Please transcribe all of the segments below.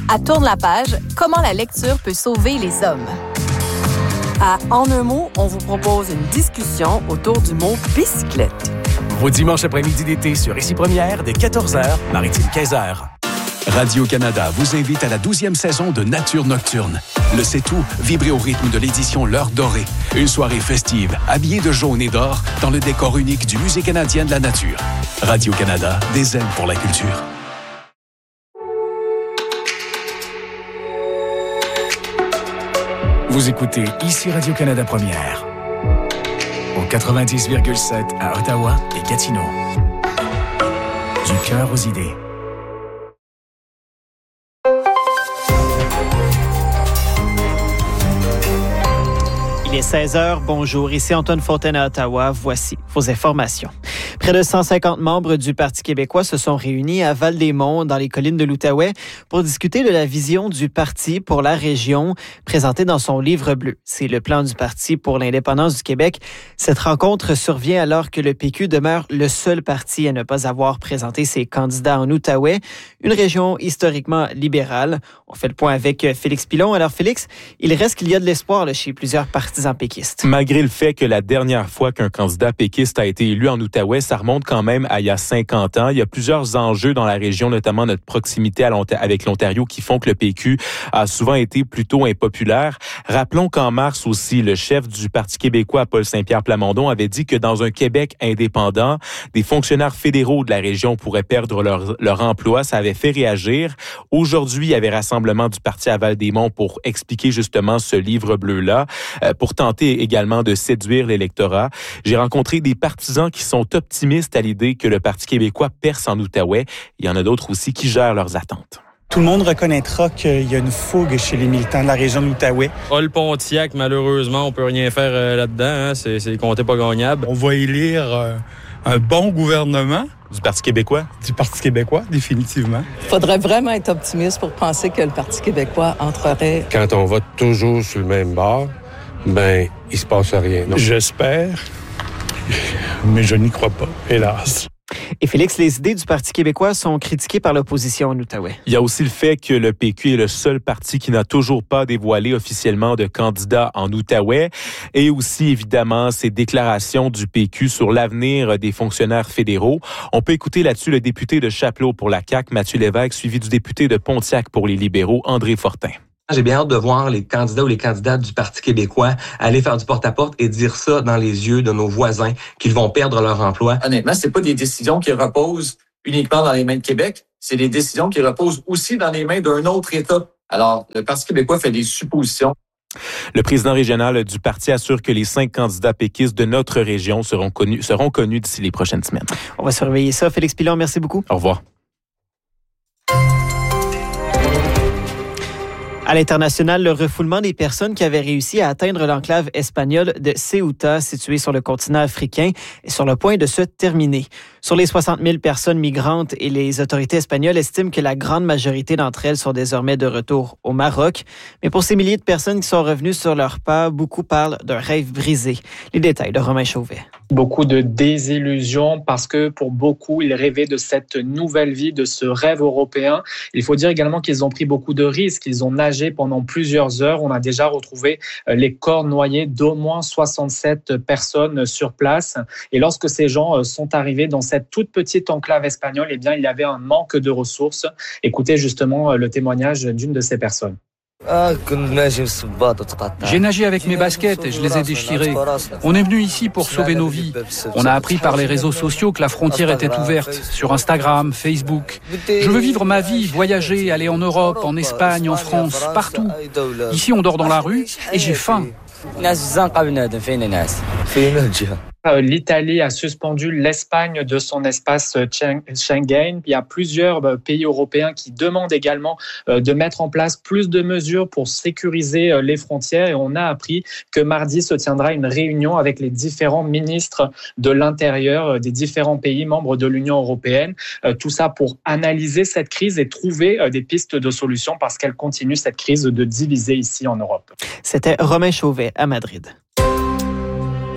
À Tourne la page, comment la lecture peut sauver les hommes. À En un mot, on vous propose une discussion autour du mot bicyclette. Vos dimanches après-midi d'été sur Ici Première, dès 14h, Maritime 15h. Radio-Canada vous invite à la 12e saison de Nature Nocturne. Le C'est-Tout, vibrez au rythme de l'édition L'Heure dorée. Une soirée festive, habillée de jaune et d'or, dans le décor unique du Musée canadien de la nature. Radio-Canada, des ailes pour la culture. Vous écoutez Ici Radio-Canada Première. Au 90,7 à Ottawa et Gatineau. Du cœur aux idées. Il est 16h, bonjour, ici Antoine Fontaine à Ottawa, voici vos informations. Près de 150 membres du Parti québécois se sont réunis à Val-des-Monts, dans les collines de l'Outaouais, pour discuter de la vision du parti pour la région, présentée dans son livre bleu. C'est le plan du Parti pour l'indépendance du Québec. Cette rencontre survient alors que le PQ demeure le seul parti à ne pas avoir présenté ses candidats en Outaouais, une région historiquement libérale. On fait le point avec Félix Pilon. Alors Félix, il reste qu'il y a de l'espoir chez plusieurs partisans péquistes. Malgré le fait que la dernière fois qu'un candidat péquiste a été élu en Outaouais, ça remonte quand même à il y a 50 ans. Il y a plusieurs enjeux dans la région, notamment notre proximité avec l'Ontario, qui font que le PQ a souvent été plutôt impopulaire. Rappelons qu'en mars aussi, le chef du Parti québécois, Paul Saint-Pierre Plamondon, avait dit que dans un Québec indépendant, des fonctionnaires fédéraux de la région pourraient perdre leur emploi. Ça avait fait réagir. Aujourd'hui, il y avait rassemblement du Parti à Val-des-Monts pour expliquer justement ce livre bleu-là, pour tenter également de séduire l'électorat. J'ai rencontré des partisans qui sont optimistes à l'idée que le Parti québécois perce en Outaouais. Il y en a d'autres aussi qui gèrent leurs attentes. Tout le monde reconnaîtra qu'il y a une fougue chez les militants de la région de l'Outaouais. Paul Pontiac, malheureusement, on peut rien faire là-dedans. Hein? C'est compté pas gagnable. On va élire un bon gouvernement. Du Parti québécois? Du Parti québécois, définitivement. Il faudrait vraiment être optimiste pour penser que le Parti québécois entrerait... Quand on vote toujours sur le même bord, il se passe rien. Non? J'espère, mais je n'y crois pas, hélas. Et Félix, les idées du Parti québécois sont critiquées par l'opposition en Outaouais. Il y a aussi le fait que le PQ est le seul parti qui n'a toujours pas dévoilé officiellement de candidat en Outaouais. Et aussi, évidemment, ces déclarations du PQ sur l'avenir des fonctionnaires fédéraux. On peut écouter là-dessus le député de Chapleau pour la CAQ, Mathieu Lévesque, suivi du député de Pontiac pour les libéraux, André Fortin. J'ai bien hâte de voir les candidats ou les candidates du Parti québécois aller faire du porte-à-porte et dire ça dans les yeux de nos voisins, qu'ils vont perdre leur emploi. Honnêtement, c'est pas des décisions qui reposent uniquement dans les mains de Québec, c'est des décisions qui reposent aussi dans les mains d'un autre État. Alors, le Parti québécois fait des suppositions. Le président régional du parti assure que les 5 candidats péquistes de notre région seront connus d'ici les prochaines semaines. On va surveiller ça. Félix Pilon, merci beaucoup. Au revoir. À l'international, le refoulement des personnes qui avaient réussi à atteindre l'enclave espagnole de Ceuta, située sur le continent africain, est sur le point de se terminer. Sur les 60 000 personnes migrantes, et les autorités espagnoles estiment que la grande majorité d'entre elles sont désormais de retour au Maroc. Mais pour ces milliers de personnes qui sont revenues sur leurs pas, beaucoup parlent d'un rêve brisé. Les détails de Romain Chauvet. Beaucoup de désillusions parce que pour beaucoup, ils rêvaient de cette nouvelle vie, de ce rêve européen. Il faut dire également qu'ils ont pris beaucoup de risques. Ils ont nagé pendant plusieurs heures. On a déjà retrouvé les corps noyés d'au moins 67 personnes sur place. Et lorsque ces gens sont arrivés dans cette toute petite enclave espagnole, eh bien, il y avait un manque de ressources. Écoutez justement le témoignage d'une de ces personnes. J'ai nagé avec mes baskets et je les ai déchirées. On est venu ici pour sauver nos vies. On a appris par les réseaux sociaux que la frontière était ouverte, sur Instagram, Facebook. Je veux vivre ma vie, voyager, aller en Europe, en Espagne, en France, partout. Ici, on dort dans la rue et j'ai faim. L'Italie a suspendu l'Espagne de son espace Schengen. Il y a plusieurs pays européens qui demandent également de mettre en place plus de mesures pour sécuriser les frontières. Et on a appris que mardi se tiendra une réunion avec les différents ministres de l'Intérieur des différents pays membres de l'Union européenne. Tout ça pour analyser cette crise et trouver des pistes de solutions parce qu'elle continue cette crise de diviser ici en Europe. C'était Romain Chauvet à Madrid.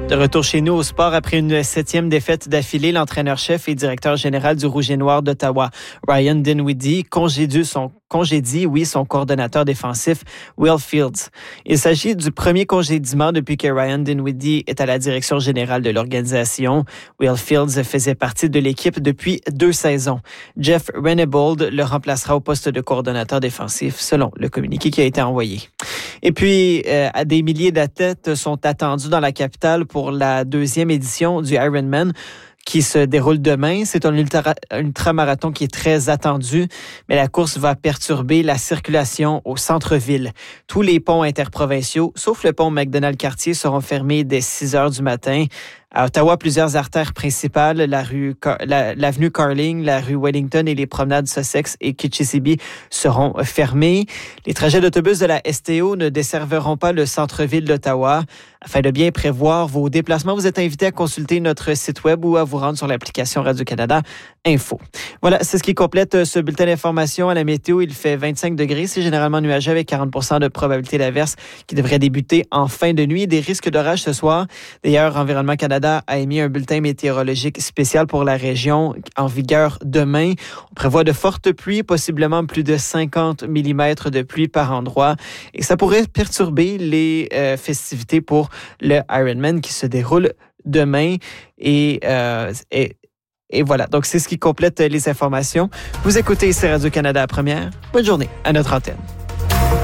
De retour chez nous au sport après une 7e défaite d'affilée, l'entraîneur-chef et directeur général du Rouge et Noir d'Ottawa, Ryan Dinwiddie, congédie son coordonnateur défensif, Will Fields. Il s'agit du premier congédiement depuis que Ryan Dinwiddie est à la direction générale de l'organisation. Will Fields faisait partie de l'équipe depuis 2 saisons. Jeff Renebold le remplacera au poste de coordonnateur défensif, selon le communiqué qui a été envoyé. Et puis, des milliers d'athlètes sont attendus dans la capitale pour la 2e édition du Ironman qui se déroule demain. C'est un ultramarathon qui est très attendu, mais la course va perturber la circulation au centre-ville. Tous les ponts interprovinciaux, sauf le pont McDonald-Cartier, seront fermés dès 6 heures du matin. À Ottawa, plusieurs artères principales, l'avenue Carling, la rue Wellington et les promenades Sussex et Kitchissippi seront fermées. Les trajets d'autobus de la STO ne desserviront pas le centre-ville d'Ottawa. Afin de bien prévoir vos déplacements, vous êtes invité à consulter notre site web ou à vous rendre sur l'application Radio-Canada Info. Voilà, c'est ce qui complète ce bulletin d'information. À la météo, il fait 25 degrés. C'est généralement nuageux avec 40% de probabilité d'averse qui devrait débuter en fin de nuit. Des risques d'orage ce soir. D'ailleurs, Environnement Canada a émis un bulletin météorologique spécial pour la région en vigueur demain. On prévoit de fortes pluies, possiblement plus de 50 mm de pluie par endroit. Et ça pourrait perturber les festivités pour le Ironman qui se déroule demain. Et voilà, donc c'est ce qui complète les informations. Vous écoutez ici Radio-Canada à première. Bonne journée à notre antenne.